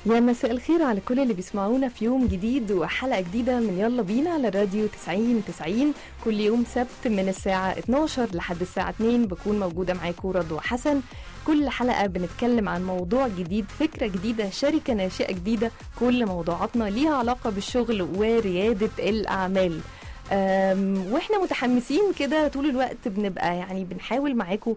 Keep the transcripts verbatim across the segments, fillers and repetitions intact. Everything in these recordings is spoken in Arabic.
يا مساء الخير على كل اللي بيسمعونا في يوم جديد وحلقة جديدة من يلا بينا على الراديو تسعين تسعين. كل يوم سبت من الساعة اتناشر لحد الساعة اتنين بكون موجودة معاكم رضوى حسن. كل حلقة بنتكلم عن موضوع جديد، فكرة جديدة، شركة ناشئة جديدة. كل موضوعاتنا ليها علاقة بالشغل وريادة الأعمال. واحنا متحمسين كده طول الوقت، بنبقى يعني بنحاول معاكم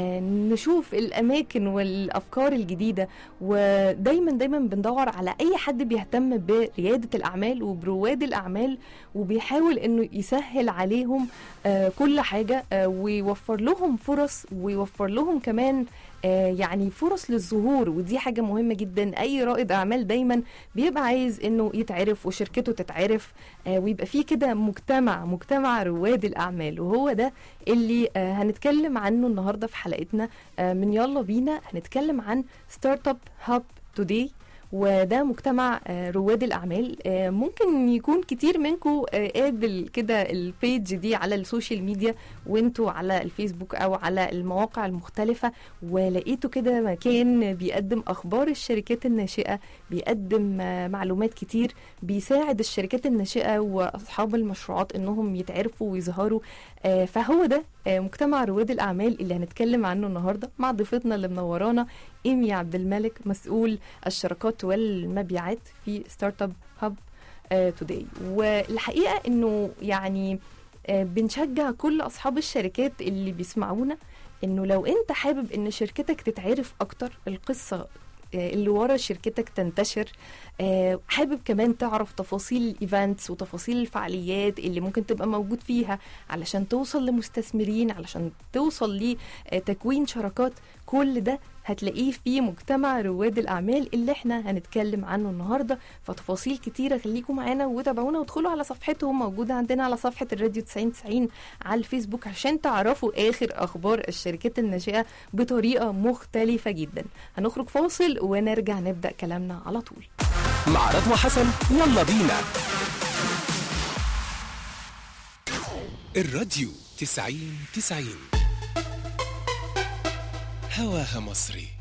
نشوف الاماكن والافكار الجديده، ودايما دايما بندور على اي حد بيهتم برياده الاعمال وبرواد الاعمال، وبيحاول انه يسهل عليهم كل حاجه ويوفر لهم فرص ويوفر لهم كمان يعني فرص للظهور. ودي حاجة مهمة جدا. أي رائد أعمال دايما بيبقى عايز إنه يتعرف وشركته تتعرف، ويبقى فيه كده مجتمع مجتمع رواد الأعمال، وهو ده اللي هنتكلم عنه النهاردة في حلقتنا من يلا بينا. هنتكلم عن ستارت اب هاب توداي، وده مجتمع رواد الأعمال. ممكن يكون كتير منكم قابل كده البيج دي على السوشيال ميديا وانتوا على الفيسبوك أو على المواقع المختلفة، ولقيتوا كده مكان بيقدم أخبار الشركات الناشئة، بيقدم معلومات كتير بيساعد الشركات الناشئة وأصحاب المشروعات إنهم يتعرفوا ويظهروا. فهو ده مجتمع رواد الأعمال اللي هنتكلم عنه النهاردة مع ضيفتنا اللي منورانا إيمي عبد الملك، مسؤول الشراكات والمبيعات في ستارت اب هاب توداي. والحقيقة إنه يعني بنشجع كل أصحاب الشركات اللي بيسمعونا إنه لو أنت حابب إن شركتك تتعرف أكتر، القصة اللي ورا شركتك تنتشر، حابب كمان تعرف تفاصيل الايفنتس وتفاصيل الفعاليات اللي ممكن تبقى موجود فيها علشان توصل لمستثمرين، علشان توصل لتكوين شراكات، كل ده هتلاقيه في مجتمع رواد الأعمال اللي احنا هنتكلم عنه النهاردة. فتفاصيل كتيرة، خليكم معانا وتابعونا وادخلوا على صفحتهم، موجودة عندنا على صفحة الراديو تسعين تسعين على الفيسبوك، عشان تعرفوا آخر أخبار الشركات الناشئة بطريقة مختلفة جدا. هنخرج فاصل ونرجع نبدأ كلامنا على طول مع رضوى حسن. يلا بينا. الراديو تسعين تسعين هواها مصري.